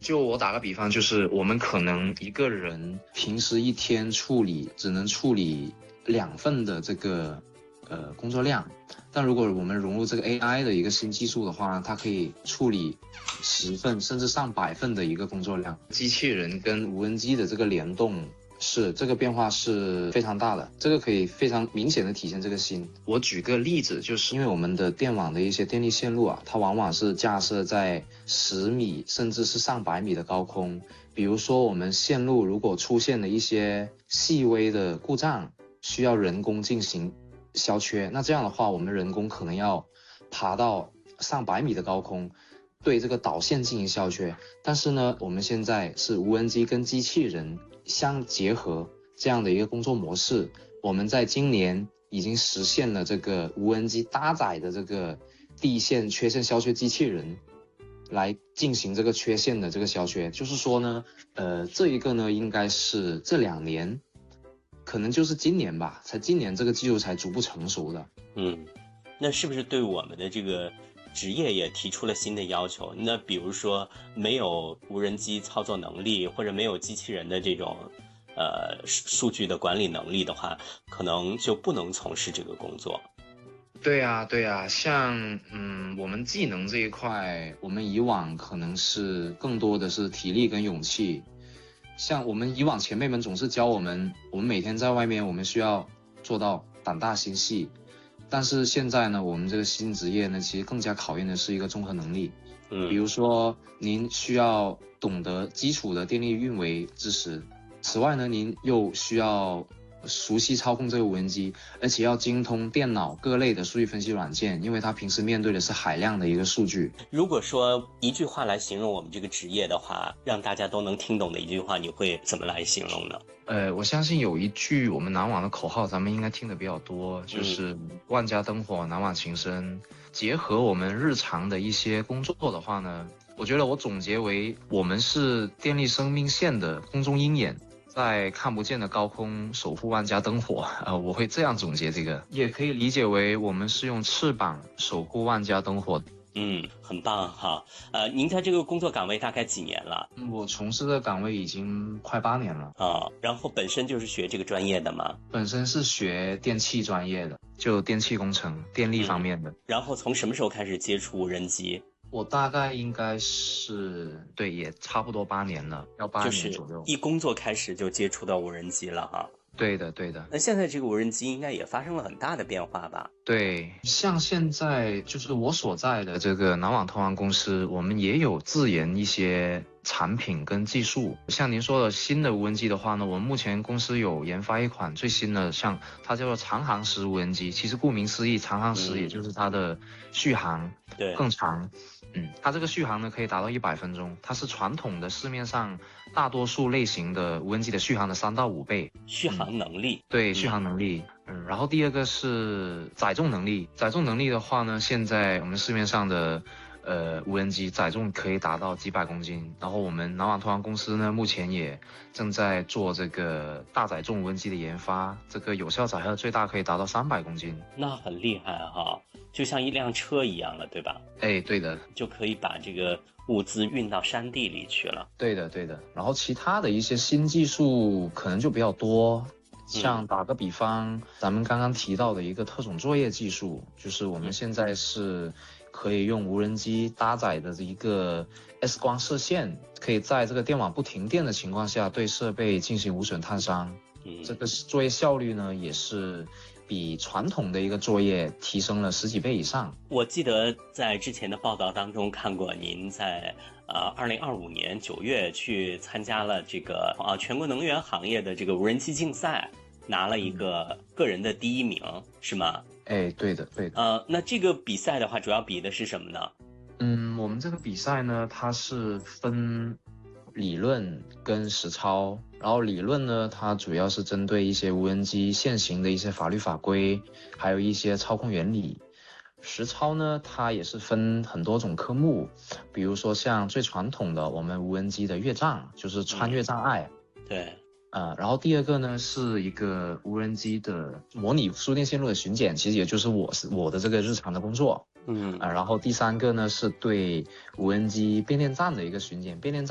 就我打个比方，就是我们可能一个人平时一天只能处理2份的这个工作量，但如果我们融入这个 AI 的一个新技术的话，它可以处理10份甚至上百份的一个工作量。机器人跟无人机的这个联动这个变化是非常大的，这个可以非常明显的体现这个新。我举个例子，就是因为我们的电网的一些电力线路啊，它往往是架设在10米甚至是上百米的高空。比如说我们线路如果出现了一些细微的故障，需要人工进行消缺，那这样的话我们人工可能要爬到上百米的高空对这个导线进行消缺。但是呢，我们现在是无人机跟机器人相结合这样的一个工作模式，我们在今年已经实现了这个无人机搭载的这个地线缺陷消缺机器人来进行这个缺陷的这个消缺。就是说呢，这一个呢应该是这2年，可能就是今年吧，今年这个技术才逐步成熟的。 那是不是对我们的这个职业也提出了新的要求？那比如说没有无人机操作能力，或者没有机器人的这种数据的管理能力的话，可能就不能从事这个工作。 对啊，像我们技能这一块，我们以往可能是更多的是体力跟勇气。像我们以往前辈们总是教我们每天在外面我们需要做到胆大心细，但是现在呢，我们这个新职业呢，其实更加考验的是一个综合能力。比如说您需要懂得基础的电力运维知识，此外呢，您又需要熟悉操控这个无人机，而且要精通电脑各类的数据分析软件，因为它平时面对的是海量的一个数据。 如果说一句话来形容我们这个职业的话，让大家都能听懂的一句话，你会怎么来形容呢？ 我相信有一句我们南网的口号，咱们应该听得比较多，就是万家灯火，南网情深。结合我们日常的一些工作的话呢，我觉得我总结为我们是电力生命线的空中鹰眼，在看不见的高空守护万家灯火。我会这样总结这个，也可以理解为我们是用翅膀守护万家灯火。 很棒哈。您在这个工作岗位大概几年了？ 我从事的岗位已经快8年了。 然后本身就是学这个专业的吗？ 本身是学电气专业的，就电气工程、电力方面的。 然后从什么时候开始接触无人机？ 我大概应该是也差不多8年了，要8年左右。 就是一工作开始就接触到无人机了哈。 对的。 那现在这个无人机应该也发生了很大的变化吧？ 对，像现在就是我所在的这个南网通航公司，我们也有自研一些产品跟技术。像您说的新的无人机的话呢，我们目前公司有研发一款最新的，像它叫做长航时无人机。其实顾名思义，长航时也就是它的续航更长。它这个续航呢可以达到100分钟，它是传统的市面上大多数类型的无人机的续航的3到5倍。 续航能力， 对，续航能力。然后第二个是载重能力。载重能力的话呢，现在我们市面上的无人机载重可以达到几百公斤。然后我们南网通航公司呢，目前也正在做这个大载重无人机的研发，这个有效载荷最大可以达到300公斤。 那很厉害哈，就像一辆车一样了，对吧？ 对的， 就可以把这个物资运到山地里去了。 对的。然后其他的一些新技术可能就比较多。像打个比方，咱们刚刚提到的一个特种作业技术，就是我们现在是可以用无人机搭载的一个 X 光射线，可以在这个电网不停电的情况下对设备进行无损探伤。这个作业效率呢也是比传统的一个作业提升了10几倍以上。 我记得在之前的报道当中看过您在2025年9月去参加了这个全国能源行业的这个无人机竞赛，拿了一个个人的第1名，是吗？ 对的。 那这个比赛的话主要比的是什么呢？ 我们这个比赛呢，它是分理论跟实操。然后理论呢，它主要是针对一些无人机现行的一些法律法规，还有一些操控原理。实操呢，它也是分很多种科目，比如说像最传统的我们无人机的越障，就是穿越障碍。 对。 然后第二个呢是一个无人机的模拟输电线路的巡检，其实也就是我的这个日常的工作。然后第3个呢是对无人机变电站的一个巡检。变电站